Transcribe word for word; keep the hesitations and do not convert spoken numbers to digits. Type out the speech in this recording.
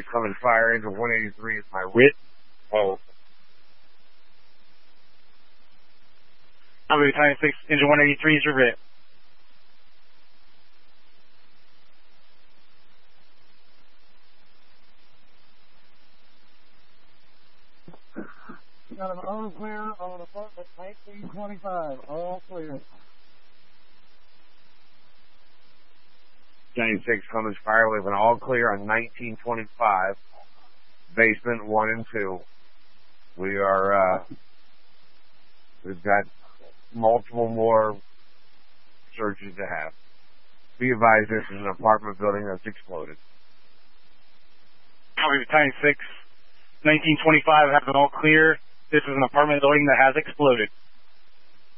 coming fire. Engine one eighty-three is my wit. Oh. I'll be Battalion six, Engine one eighty-three is your writ. Got an all clear on apartment nineteen twenty-five. All clear. Battalion six Cummins Fire. We have an all clear on nineteen twenty-five. Basement one and two. We are, uh, we've got multiple more searches to have. Be advised, this is an apartment building that's exploded. Copy Battalion six, nineteen twenty-five has an all clear. This is an apartment building that has exploded.